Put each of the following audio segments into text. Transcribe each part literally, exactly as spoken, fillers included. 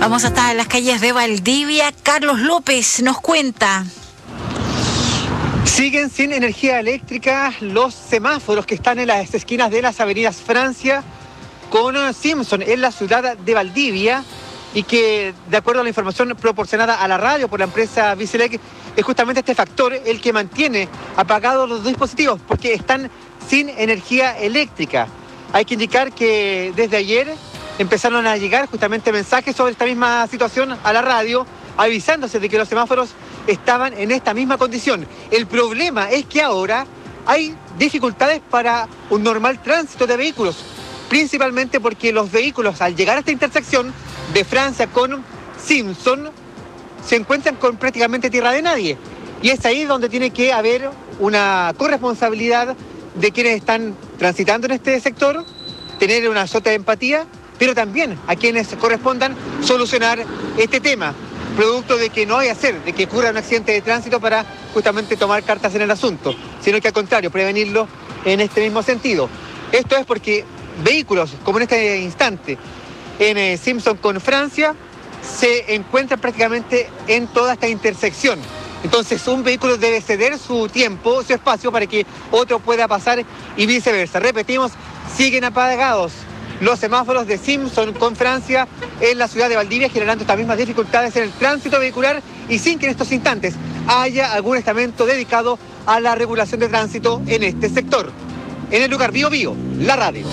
Vamos hasta las calles de Valdivia. Carlos López nos cuenta. Siguen sin energía eléctrica los semáforos que están en las esquinas de las avenidas Francia con Simpson en la ciudad de Valdivia, y que, de acuerdo a la información proporcionada a la radio por la empresa Vicelec, es justamente este factor el que mantiene apagados los dispositivos, porque están sin energía eléctrica. Hay que indicar que desde ayer empezaron a llegar justamente mensajes sobre esta misma situación a la radio, avisándose de que los semáforos estaban en esta misma condición. El problema es que ahora hay dificultades para un normal tránsito de vehículos, principalmente porque los vehículos, al llegar a esta intersección de Francia con Simpson, se encuentran con prácticamente tierra de nadie. Y es ahí donde tiene que haber una corresponsabilidad de quienes están transitando en este sector, tener una sota de empatía, pero también a quienes correspondan solucionar este tema, producto de que no hay hacer, de que ocurra un accidente de tránsito para justamente tomar cartas en el asunto, sino que al contrario, prevenirlo en este mismo sentido. Esto es porque vehículos, como en este instante, en eh, Simpson con Francia, se encuentran prácticamente en toda esta intersección. Entonces, un vehículo debe ceder su tiempo, su espacio, para que otro pueda pasar y viceversa. Repetimos, siguen apagados los semáforos de Simpson con Francia en la ciudad de Valdivia, generando estas mismas dificultades en el tránsito vehicular y sin que en estos instantes haya algún estamento dedicado a la regulación de tránsito en este sector. En el lugar Bío Bío, la radio.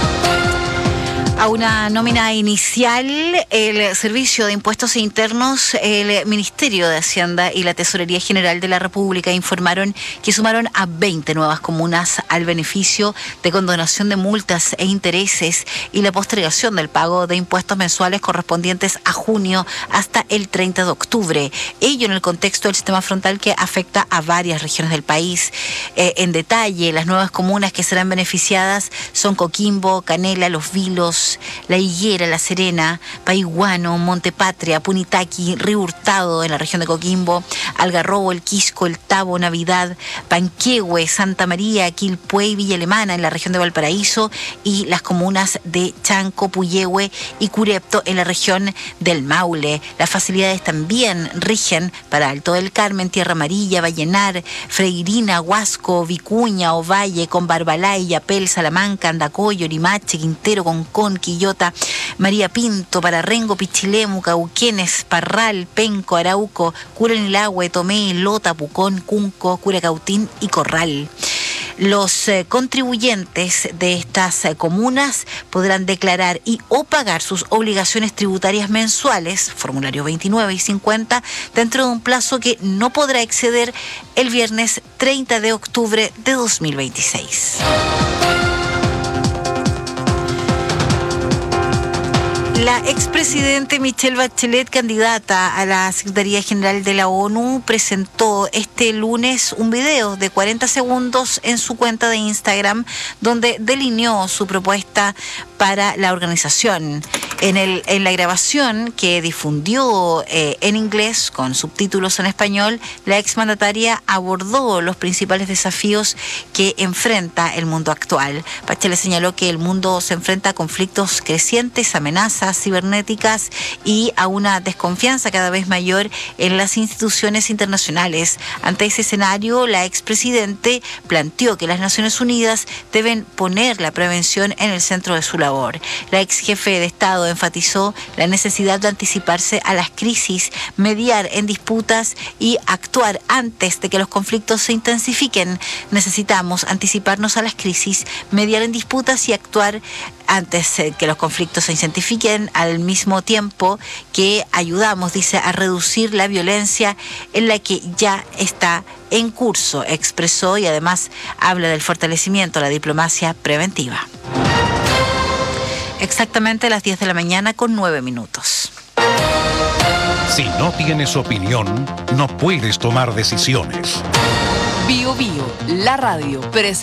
A una nómina inicial, el Servicio de Impuestos Internos, el Ministerio de Hacienda y la Tesorería General de la República informaron que sumaron a veinte nuevas comunas al beneficio de condonación de multas e intereses y la postergación del pago de impuestos mensuales correspondientes a junio hasta el treinta de octubre. Ello en el contexto del sistema frontal que afecta a varias regiones del país. Eh, en detalle, las nuevas comunas que serán beneficiadas son Coquimbo, Canela, Los Vilos, La Higuera, La Serena, Paiguano, Montepatria, Punitaqui, Río Hurtado en la región de Coquimbo, Algarrobo, El Quisco, El Tabo, Navidad, Panquehue, Santa María, Quilpué y Villa Alemana en la región de Valparaíso, y las comunas de Chanco, Puyehue y Curepto en la región del Maule. Las facilidades también rigen para Alto del Carmen, Tierra Amarilla, Vallenar, Freirina, Huasco, Vicuña, Ovalle, con Barbalay, Yapel, Salamanca, Andacoyo, Limache, Quintero, Concón, Quillota, María Pinto, Pararrengo, Pichilemu, Cauquenes, Parral, Penco, Arauco, Curanilahue, Tomé, Lota, Pucón, Cunco, Curacautín y Corral. Los eh, contribuyentes de estas eh, comunas podrán declarar y o pagar sus obligaciones tributarias mensuales, formulario veintinueve y cincuenta, dentro de un plazo que no podrá exceder el viernes treinta de octubre de dos mil veintiséis. La expresidente Michelle Bachelet, candidata a la Secretaría General de la ONU, presentó este lunes un video de cuarenta segundos en su cuenta de Instagram donde delineó su propuesta para la organización. En, el, en la grabación que difundió eh, en inglés con subtítulos en español, la exmandataria abordó los principales desafíos que enfrenta el mundo actual. Bachelet señaló que el mundo se enfrenta a conflictos crecientes, amenazas cibernéticas y a una desconfianza cada vez mayor en las instituciones internacionales. Ante ese escenario, la expresidente planteó que las Naciones Unidas deben poner la prevención en el centro de su labor. La ex jefe de Estado enfatizó la necesidad de anticiparse a las crisis, mediar en disputas y actuar antes de que los conflictos se intensifiquen. Necesitamos anticiparnos a las crisis, mediar en disputas y actuar antes de que los conflictos se intensifiquen, al mismo tiempo que ayudamos, dice, a reducir la violencia en la que ya está en curso, expresó, y además habla del fortalecimiento de la diplomacia preventiva. Exactamente a las diez de la mañana con nueve minutos. Si no tienes opinión, no puedes tomar decisiones. Bío Bío, la radio presenta.